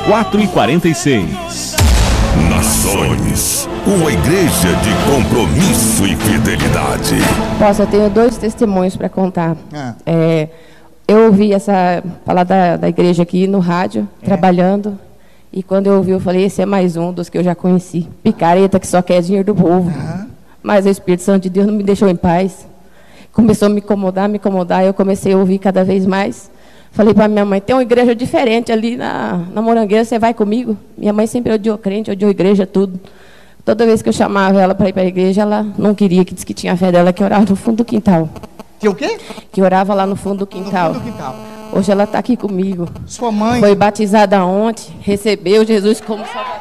4h46. Nações, uma igreja de compromisso e fidelidade. Eu tenho 2 testemunhos para contar. Eu ouvi essa falar da igreja aqui no rádio, trabalhando, e quando eu ouvi, eu falei, esse é mais um dos que eu já conheci. Picareta que só quer dinheiro do povo. Mas o Espírito Santo de Deus não me deixou em paz. Começou a me incomodar, eu comecei a ouvir cada vez mais. Falei para minha mãe, tem uma igreja diferente ali na Morangueira, você vai comigo? Minha mãe sempre odiou crente, odiou igreja, tudo. Toda vez que eu chamava ela para ir para a igreja, ela não queria, que disse que tinha fé dela, que orava no fundo do quintal. Que o quê? Que orava lá no fundo do quintal. No fundo do quintal. Hoje ela está aqui comigo. Sua mãe? Foi batizada ontem, recebeu Jesus como Salvador.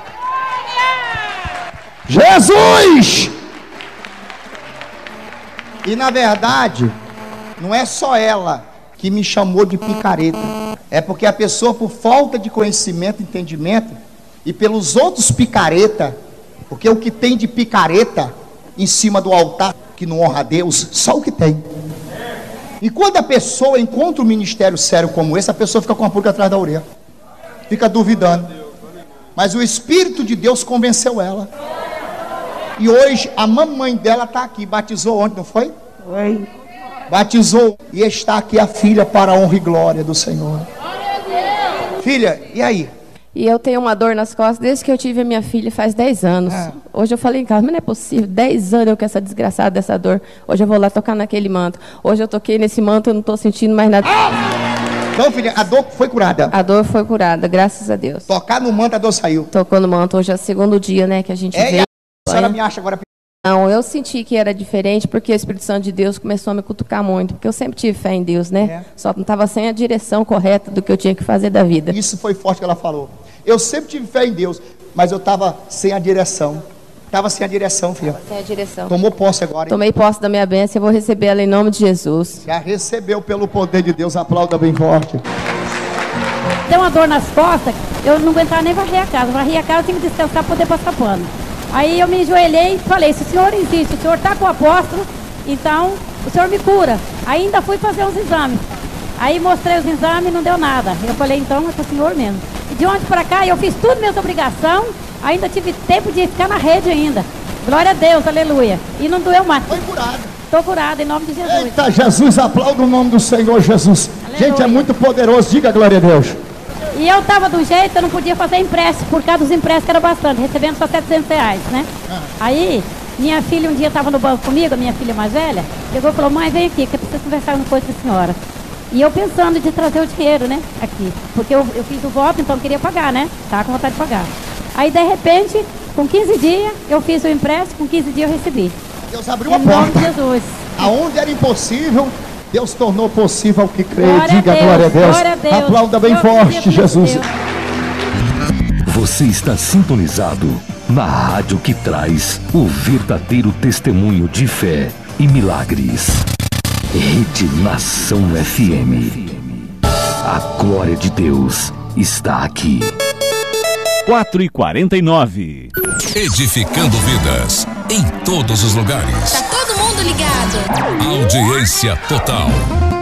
Jesus! E na verdade, não é só ela que me chamou de picareta. É porque a pessoa, por falta de conhecimento, entendimento, e pelos outros picareta, porque o que tem de picareta em cima do altar, que não honra a Deus, só o que tem. E quando a pessoa encontra um ministério sério como esse, a pessoa fica com a pulga atrás da orelha, fica duvidando. Mas o Espírito de Deus convenceu ela. E hoje a mamãe dela está aqui, batizou ontem, não foi? Foi. Batizou e está aqui a filha para a honra e glória do Senhor. Filha, e aí? E eu tenho uma dor nas costas desde que eu tive a minha filha, faz 10 anos. Hoje eu falei em casa, mas não é possível, 10 anos eu com essa desgraçada dessa dor. Hoje eu vou lá tocar naquele manto. Hoje eu toquei nesse manto, eu não estou sentindo mais nada. Então, filha, a dor foi curada? A dor foi curada, graças a Deus. Tocar no manto, a dor saiu? Tocou no manto, hoje é o 2º dia, né, que a gente veio. A senhora me acha agora... Não, eu senti que era diferente porque o Espírito Santo de Deus começou a me cutucar muito, porque eu sempre tive fé em Deus, né? Só não estava sem a direção correta do que eu tinha que fazer da vida. Isso foi forte que ela falou. Eu sempre tive fé em Deus, mas eu estava sem a direção. Estava sem a direção, filha. Sem a direção. Tomou posse agora, hein? Tomei posse da minha bênção, eu vou receber ela em nome de Jesus. Já recebeu pelo poder de Deus, aplauda bem forte. Deu uma dor nas costas, eu não aguentava nem varrer a casa. Varrer a casa, eu tinha que descansar para poder passar pano. Aí eu me enjoelhei e falei, se o senhor existe, o senhor está com o apóstolo, então o senhor me cura. Aí ainda fui fazer uns exames. Aí mostrei os exames e não deu nada. Eu falei, então é com o senhor mesmo. E de ontem para cá eu fiz tudo minhas obrigações, ainda tive tempo de ficar na rede ainda. Glória a Deus, aleluia. E não doeu mais. Foi curada. Estou curada em nome de Jesus. Eita, Jesus, aplauda o nome do Senhor Jesus. Aleluia. Gente, é muito poderoso, diga glória a Deus. E eu estava do jeito, eu não podia fazer empréstimo, por causa dos empréstimos que era bastante, recebendo só R$700, né? Aí, minha filha um dia estava no banco comigo, a minha filha mais velha, chegou e falou, mãe, vem aqui, que eu preciso conversar uma coisa com a senhora. E eu pensando de trazer o dinheiro, né, aqui, porque eu fiz o voto, então eu queria pagar, né? Estava com vontade de pagar. Aí, de repente, com 15 dias, eu fiz o empréstimo, com 15 dias eu recebi. Deus abriu uma porta. Em nome de Jesus. Aonde era impossível, Deus tornou possível o que crê. Glória Diga a Deus, glória a Deus. glória a Deus. Aplauda bem forte, Jesus. Você está sintonizado na rádio que traz o verdadeiro testemunho de fé e milagres. Rede Nação FM. A glória de Deus está aqui. 4h49. Edificando vidas em todos os lugares. Tá todo mundo ligado. Audiência total.